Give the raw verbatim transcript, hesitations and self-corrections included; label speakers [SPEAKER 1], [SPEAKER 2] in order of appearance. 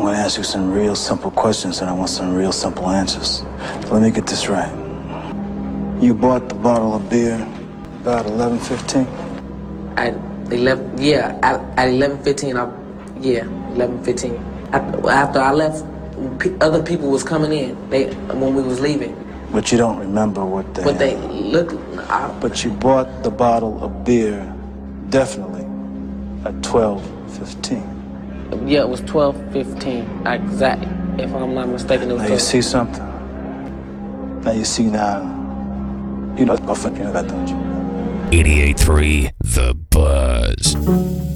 [SPEAKER 1] I'm gonna ask you some real simple questions and I want some real simple answers. So let me get this right. You bought the bottle of beer about eleven fifteen?
[SPEAKER 2] At eleven, yeah, at, at eleven fifteen, I, yeah, eleven fifteen. After, after I left, pe- other people was coming in. They when we was leaving.
[SPEAKER 1] But you don't remember what they.
[SPEAKER 2] But they look. I,
[SPEAKER 1] But you bought the bottle of beer, definitely, at twelve fifteen.
[SPEAKER 2] Yeah, it was twelve fifteen. Exactly. If I'm not mistaken, it was.
[SPEAKER 1] Now you see something. Now you see now. You know, you know that, don't you?
[SPEAKER 3] eighty-eight point three The Buzz.